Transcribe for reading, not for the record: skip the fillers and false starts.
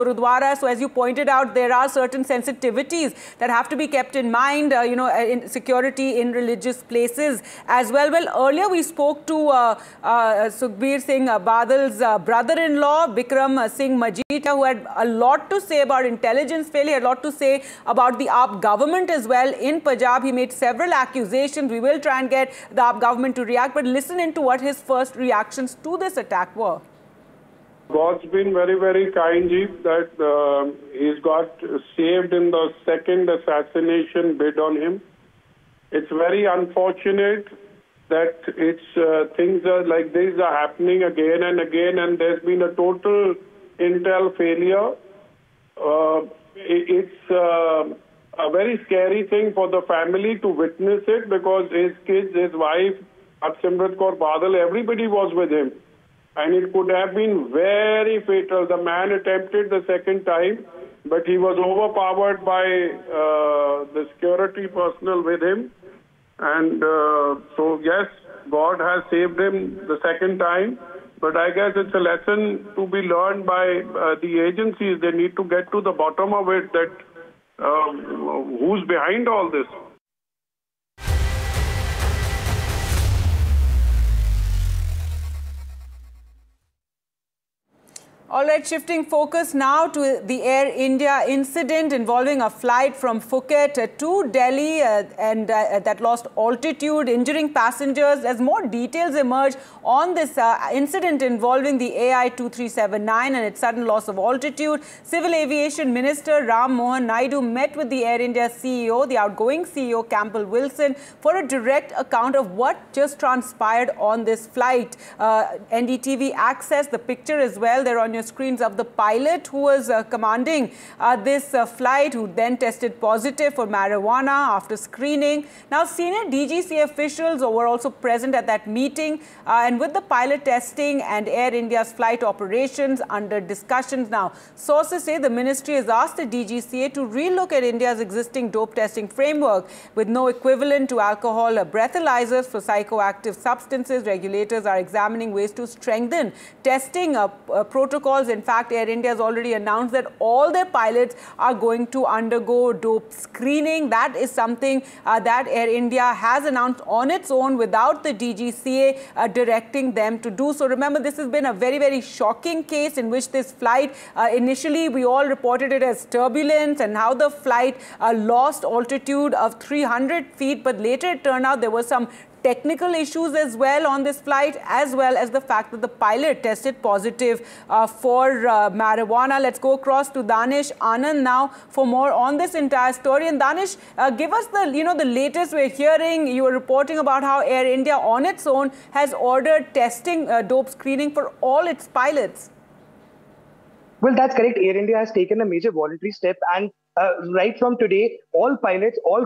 Gurudwara. So as you pointed out, there are certain sensitivities that have to be kept in mind, in security in religious places as well. Well, earlier we spoke to Sukhbir Singh Badal's brother-in-law, Bikram Singh Majit, who had a lot to say about intelligence failure, a lot to say about the AAP government as well in Punjab. He made several accusations. We will try and get the AAP government to react, but listen into what his first reactions to this attack were. God's been very, very kind, Jeep, that he's got saved in the second assassination bid on him. It's very unfortunate that things are like this are happening again and again, and there's been a total intel failure. It's a very scary thing for the family to witness it, because his kids, his wife, Harsimrat Kaur Badal, everybody was with him. And it could have been very fatal. The man attempted the second time, but he was overpowered by the security personnel with him. And so, yes, God has saved him the second time. But I guess it's a lesson to be learned by the agencies. They need to get to the bottom of it, that who's behind all this. All right, shifting focus now to the Air India incident involving a flight from Phuket to Delhi and that lost altitude, injuring passengers. As more details emerge on this incident involving the AI2379 and its sudden loss of altitude, Civil Aviation Minister Ram Mohan Naidu met with the Air India CEO, the outgoing CEO Campbell Wilson, for a direct account of what just transpired on this flight. NDTV accessed the picture as well. They're on your screens of the pilot who was commanding this flight, who then tested positive for marijuana after screening. Now, senior DGCA officials were also present at that meeting, and with the pilot testing and Air India's flight operations under discussions now. Sources say the ministry has asked the DGCA to relook at India's existing dope testing framework. With no equivalent to alcohol breathalyzers for psychoactive substances, regulators are examining ways to strengthen testing protocols. In fact, Air India has already announced that all their pilots are going to undergo dope screening. That is something that Air India has announced on its own without the DGCA directing them to do so. Remember, this has been a very, very shocking case in which this flight, initially we all reported it as turbulence and how the flight lost altitude of 300 feet, but later it turned out there was some technical issues as well on this flight, as well as the fact that the pilot tested positive for marijuana. Let's go across to Danish Anand now for more on this entire story. And Danish, give us the latest we're hearing. You were reporting about how Air India on its own has ordered testing dope screening for all its pilots. Well, that's correct. Air India has taken a major voluntary step, and right from today, all pilots, all